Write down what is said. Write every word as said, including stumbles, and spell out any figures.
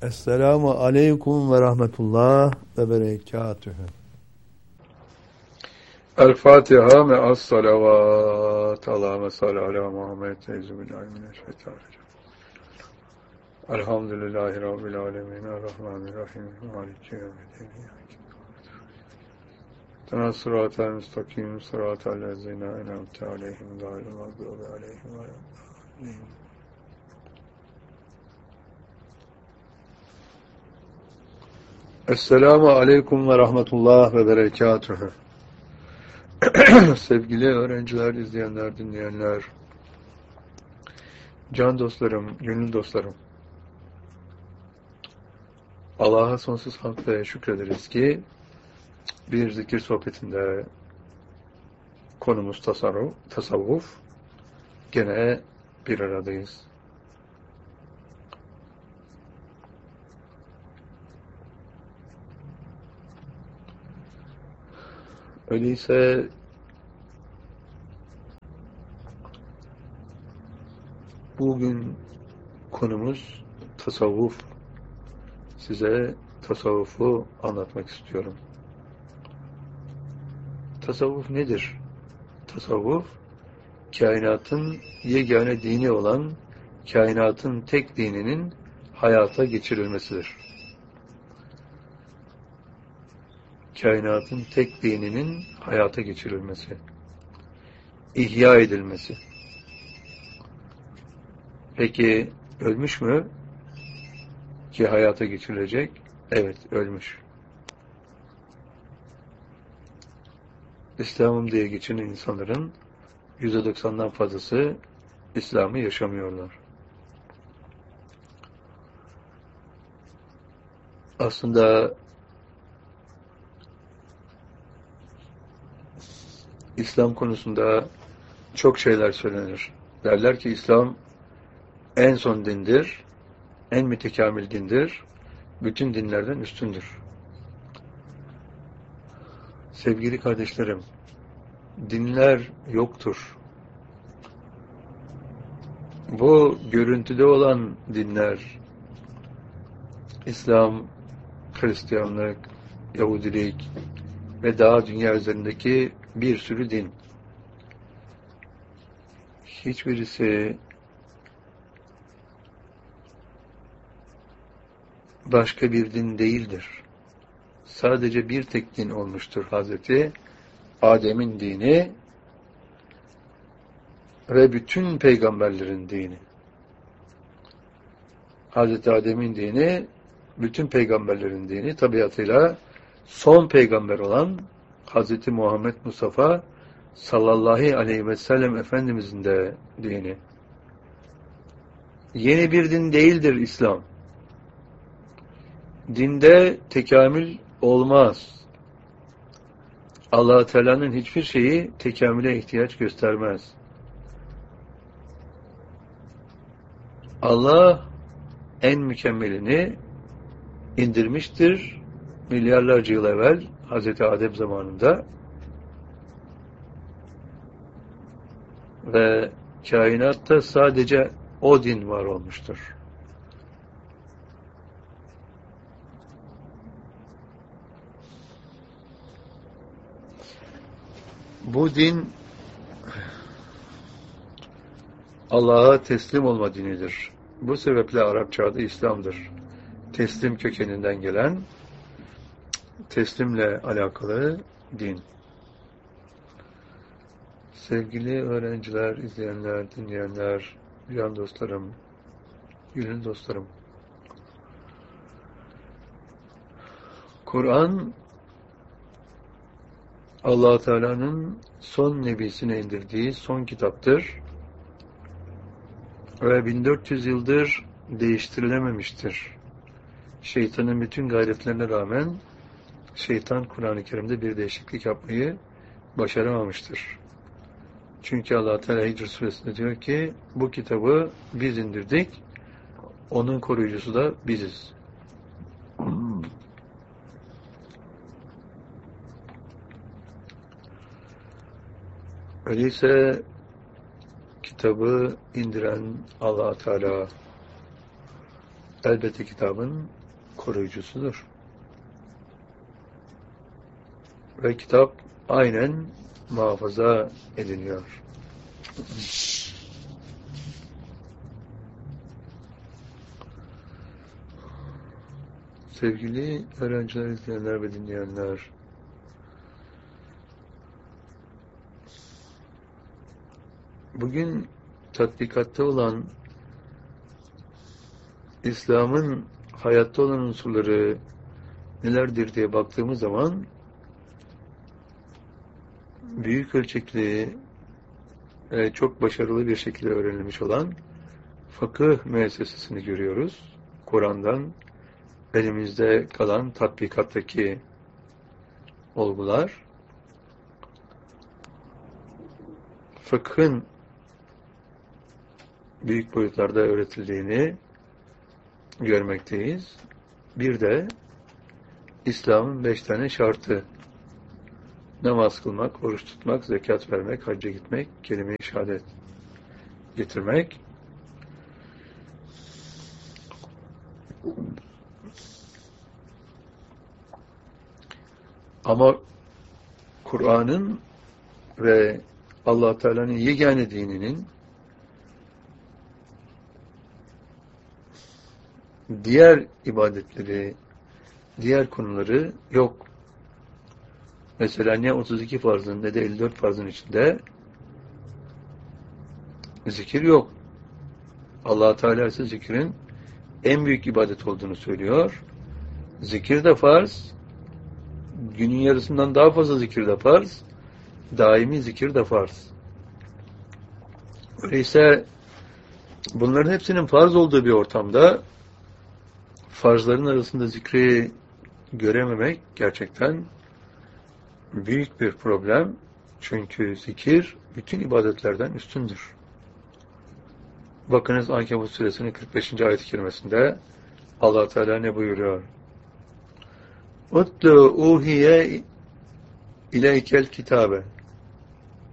Esselamu aleyküm ve rahmetullah ve berekatühü. El Fatiha me'as salavat. Allahümme salli ala Muhammed. Euzubillahimineşşeytanirracim. Elhamdülillahi Rabbil alemin. Errahmanirrahim. Maliki yevmiddin. Tena sıratel müstakim. Sıratel lezine enemte aleyhim. Gâlil mağdubi aleyhim. Ve Esselamu aleyküm ve rahmetullah ve berekatühü. Sevgili öğrenciler, izleyenler, dinleyenler, can dostlarım, gönül dostlarım, Allah'a sonsuz hamd ve şükrederiz ki bir zikir sohbetinde konumuz tasarruf, tasavvuf, gene bir aradayız. Öyleyse bugün konumuz tasavvuf. Size tasavvufu anlatmak istiyorum. Tasavvuf nedir? Tasavvuf, kainatın yegane dini olan kainatın tek dininin hayata geçirilmesidir. Kainatın tek dininin hayata geçirilmesi, ihya edilmesi. Peki ölmüş mü ki hayata geçirilecek? Evet, ölmüş. İslam'ım diye geçinen insanların yüzde doksandan fazlası İslam'ı yaşamıyorlar. Aslında İslam konusunda çok şeyler söylenir. Derler ki İslam en son dindir, en mütekamil dindir, bütün dinlerden üstündür. Sevgili kardeşlerim, dinler yoktur. Bu görüntüde olan dinler, İslam, Hristiyanlık, Yahudilik ve daha dünya üzerindeki bir sürü din. Hiçbirisi başka bir din değildir. Sadece bir tek din olmuştur. Hazreti Adem'in dini ve bütün peygamberlerin dini. Hazreti Adem'in dini, bütün peygamberlerin dini, tabiatıyla son peygamber olan Hazreti Muhammed Mustafa sallallahu aleyhi ve sellem Efendimizin de dini. Yeni bir din değildir İslam. Dinde tekamül olmaz. Allah-u Teala'nın hiçbir şeyi tekamüle ihtiyaç göstermez. Allah en mükemmelini indirmiştir milyarlarca yıl evvel Hazreti Adem zamanında ve kainatta sadece o din var olmuştur. Bu din Allah'a teslim olma dinidir. Bu sebeple Arapça adı İslam'dır. Teslim kökeninden gelen, teslimle alakalı din. Sevgili öğrenciler, izleyenler, dinleyenler, can dostlarım, gönül dostlarım. Kur'an, Allah-u Teala'nın son nebisine indirdiği son kitaptır ve bin dört yüz yıldır değiştirilememiştir. Şeytanın bütün gayretlerine rağmen şeytan Kur'an-ı Kerim'de bir değişiklik yapmayı başaramamıştır. Çünkü Allah Teala Hicr Suresi'nde diyor ki bu kitabı biz indirdik, onun koruyucusu da biziz. Öyleyse kitabı indiren Allah Teala, elbette kitabın koruyucusudur. Ve kitap aynen muhafaza ediliyor. Sevgili öğrenciler, izleyenler ve dinleyenler, bugün tatbikatta olan İslam'ın hayatta olan unsurları nelerdir diye baktığımız zaman büyük ölçekli, e, çok başarılı bir şekilde öğrenilmiş olan fıkıh müessesesini görüyoruz. Kur'an'dan elimizde kalan tatbikattaki olgular, fıkhın büyük boyutlarda öğretildiğini görmekteyiz. Bir de İslam'ın beş tane şartı: namaz kılmak, oruç tutmak, zekat vermek, hacca gitmek, kelime-i şehadet getirmek. Ama Kur'an'ın ve Allah Teala'nın yegane dininin diğer ibadetleri, diğer konuları yok. Mesela ne otuz iki farzın ne de elli dört farzın içinde zikir yok. Allah Teala ise zikrin en büyük ibadet olduğunu söylüyor. Zikir de farz, günün yarısından daha fazla zikir de farz, daimi zikir de farz. Öyleyse bunların hepsinin farz olduğu bir ortamda farzların arasında zikri görememek gerçekten büyük bir problem. Çünkü zikir bütün ibadetlerden üstündür. Bakınız Ankebut suresinin kırk beşinci ayet-i kerimesinde Allah Teala ne buyuruyor? Utlu uhiye ileykel kitabe.